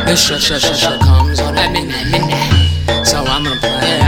This shit comes on at midnight. So I'm gonna play